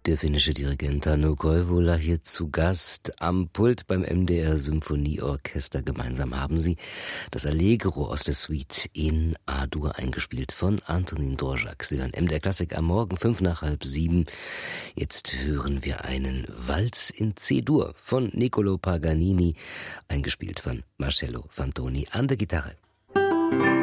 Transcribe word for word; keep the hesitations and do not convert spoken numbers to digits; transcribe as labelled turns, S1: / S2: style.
S1: Der finnische Dirigent Hannu Koivula hier zu Gast am Pult beim M D R Symphonieorchester. Gemeinsam haben sie das Allegro aus der Suite in A-Dur eingespielt von Antonín Dvořák. Sie hören M D R Klassik am Morgen, fünf nach halb sieben. Jetzt hören wir einen Walz in C-Dur von Niccolò Paganini, eingespielt von Marcello Fantoni an der Gitarre.